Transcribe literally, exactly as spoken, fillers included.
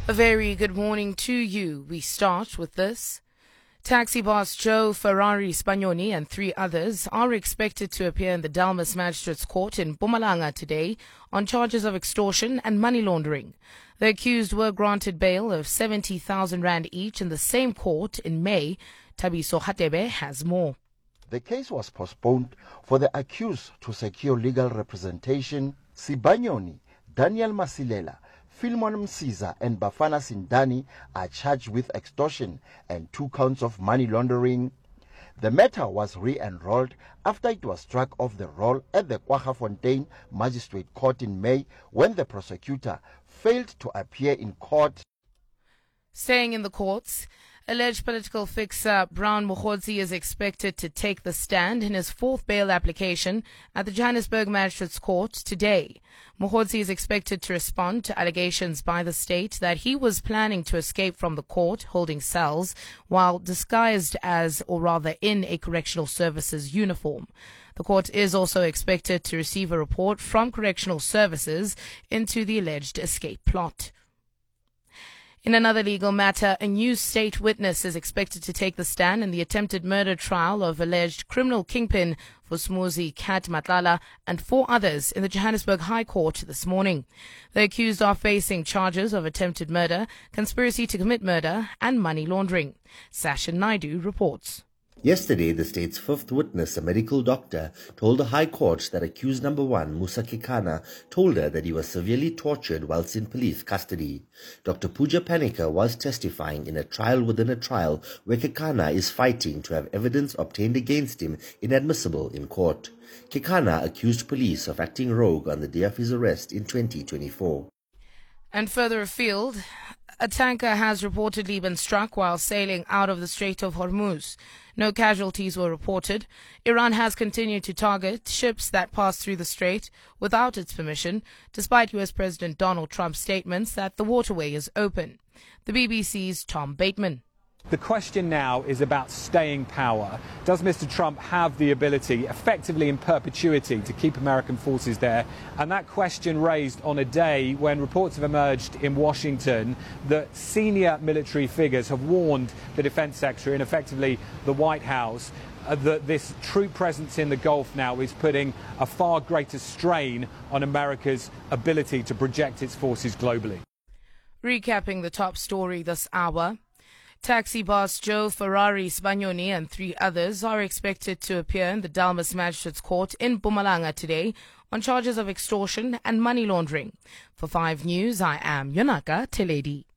A very good morning to you. We start with this. Taxi boss Joe Ferrari Spagnoni and three others are expected to appear in the Dalmas Magistrates Court in Mpumalanga today on charges of extortion and money laundering. The accused were granted bail of seventy thousand rand each in the same court in May. Tabiso Hatebe has more. The case was postponed for the accused to secure legal representation. Sibanyoni, Daniel Masilela, Philemon Msiza and Bafana Sindani are charged with extortion and two counts of money laundering. The matter was re-enrolled after it was struck off the roll at the Kwaggafontein Magistrate Court in May when the prosecutor failed to appear in court. Staying in the courts, alleged political fixer Brown Mokgotsi is expected to take the stand in his fourth bail application at the Johannesburg Magistrates Court today. Mokgotsi is expected to respond to allegations by the state that he was planning to escape from the court holding cells while disguised as, or rather in, a correctional services uniform. The court is also expected to receive a report from correctional services into the alleged escape plot. In another legal matter, a new state witness is expected to take the stand in the attempted murder trial of alleged criminal kingpin Vusumuzi Kat Matlala and four others in the Johannesburg High Court this morning. The accused are facing charges of attempted murder, conspiracy to commit murder, and money laundering. Sasha Naidu reports. Yesterday, the state's fifth witness, a medical doctor, told the High Court that accused number one, Musa Kekana, told her that he was severely tortured whilst in police custody. Doctor Pooja Panika was testifying in a trial within a trial where Kekana is fighting to have evidence obtained against him inadmissible in court. Kekana accused police of acting rogue on the day of his arrest in twenty twenty-four. And further afield, a tanker has reportedly been struck while sailing out of the Strait of Hormuz. No casualties were reported. Iran has continued to target ships that pass through the strait without its permission, despite U S President Donald Trump's statements that the waterway is open. The B B C's Tom Bateman. The question now is about staying power. Does Mister Trump have the ability, effectively in perpetuity, to keep American forces there? And that question raised on a day when reports have emerged in Washington that senior military figures have warned the Defense Secretary and effectively the White House uh, that this troop presence in the Gulf now is putting a far greater strain on America's ability to project its forces globally. Recapping the top story this hour. Taxi boss Joe Ferrari Spagnoni and three others are expected to appear in the Dalmas Magistrates Court in Mpumalanga today on charges of extortion and money laundering. For five News, I am Yonaka Teledi.